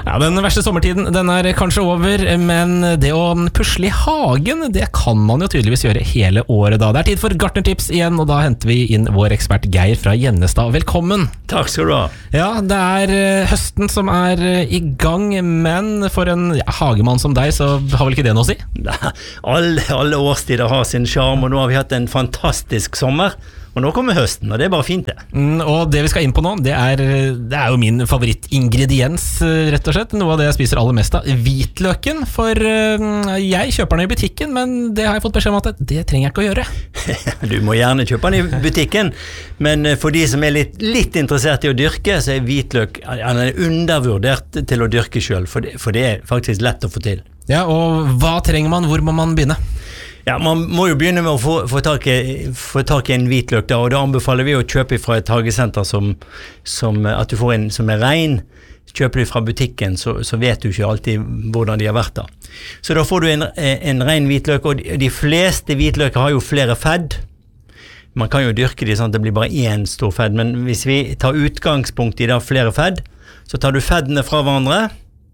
Ja, den verste sommertiden, den kanskje over, men det å pusle i hagen, det kan man jo tydeligvis gjøre hele året da. Det tid for gartnertips igjen, og da henter vi inn vår ekspert Geir fra Gjennestad. Velkommen! Takk skal du ha. Ja, det høsten som i gang, men for en hagemann som deg, så har vel ikke det noe å si? Alle årstider har sin charme, og nå har vi hatt en fantastisk sommer. Og nå kommer høsten, og det bare fint det. Og det vi skal inn på nå, det jo min favorittingrediens, rett og slett. Noe av det jeg spiser aller mest av. Hvitløken, for jeg kjøper den i butikken, men det har jeg fått beskjed om at det trenger jeg ikke å gjøre. Du må gjerne kjøpe den i butikken, men for de som litt interessert i å dyrke, så hvitløk undervurdert til å dyrke selv, for det faktisk lett å få til. Ja, og hva trenger man? Hvor må man begynne? Ja, man må jo begynne med å få tak i en hvitløk da, og da anbefaler vi å kjøpe fra et hagesenter at du får en som ren. Kjøper du fra butikken, så vet du ikke alltid hvordan de har vært da. Så da får du en ren hvitløk, og de fleste hvitløker har jo flere fedd. Man kan jo dyrke de sånn at det blir bare én stor fedd, men hvis vi tar utgangspunkt i da flere fedd, så tar du feddene fra hverandre,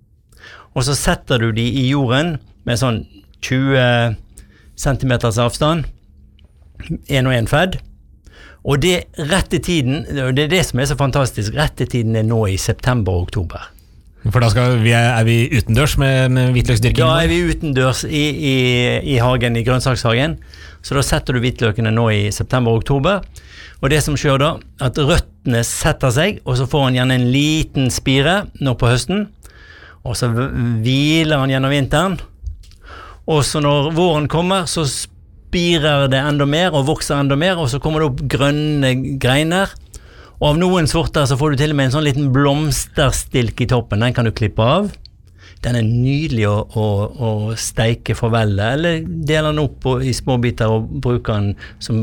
og så setter du de i jorden med sånn 20 centimeters avstand, en og en fedd, og det rette tiden, det det som så fantastisk, rette tiden nå i september og oktober. For da vi utendørs med hvitløksdyrking? Da vi utendørs i hagen, i grønnsakshagen, så da setter du hvitløkene nå i september og oktober, og det som skjer da, at røttene setter seg, og så får han gjerne en liten spire nå på høsten, og så hviler han gjennom vinteren, og så når våren kommer, så spirer det enda mer og vokser enda mer, og så kommer det opp grønne greiner, og av noen sorter så får du til og med en sånn liten blomsterstilk i toppen. Den kan du klippe av. Den nydelig å steike for veldet, eller dele den opp i små biter og bruke den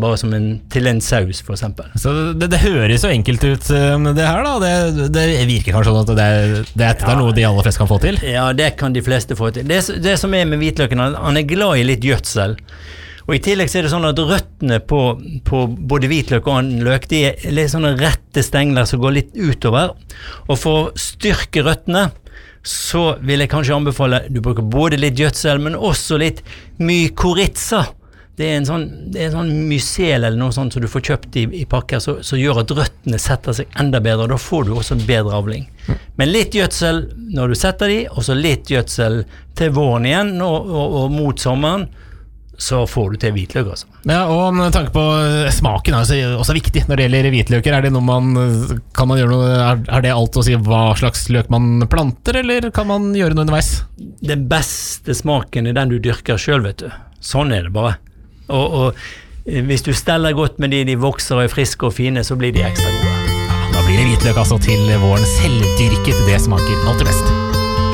til en saus, for eksempel. Så det høres så enkelt ut det her da, det virker kanskje sånn at det noe de aller fleste kan få til? Ja, det kan de fleste få til. Det som med hvitløken, han glad i litt gjødsel, og i tillegg så det sånn at røttene på både hvitløk og annen løk, de litt sånne rette stengler som går litt utover, og for å styrke røttene, så vil jeg kanskje anbefale du bruker både litt gjødsel, men også litt mykorrhiza. Det en sånn mycel eller noe sånt som du får kjøpt i pakker, så gjør at røttene setter seg enda bedre, og da får du også bedre avling. Men litt gjødsel når du setter de, og så litt gjødsel til våren igjen, og mot sommeren, så får du til hvitløk også. Ja, og med tanke på smaken også viktig når det gjelder hvitløker. Det noe kan man gjøre noe, det alt å si hva slags løk man planter, eller kan man gjøre noe underveis? Den beste smaken den du dyrker selv, vet du. Sånn det bare. Og hvis du steller godt med de vokser og friske og fine, så blir de ekstra gode. Ja, da blir det hvitløk altså til våren, selvdyrket, det smaker alltid best.